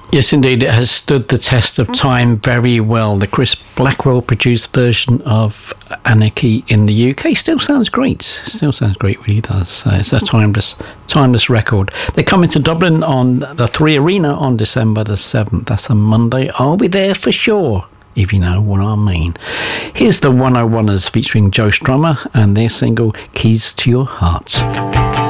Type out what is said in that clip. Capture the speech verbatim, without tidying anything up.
Yes, indeed. It has stood the test of time very well. The Chris Blackwell produced version of Anarchy in the U K still sounds great. Still sounds great, really does. So it's a timeless, timeless record. They're coming to Dublin on the Three Arena on December the seventh. That's a Monday. I'll be there for sure, if you know what I mean. Here's the one oh oneers featuring Joe Strummer and their single Keys to Your Heart.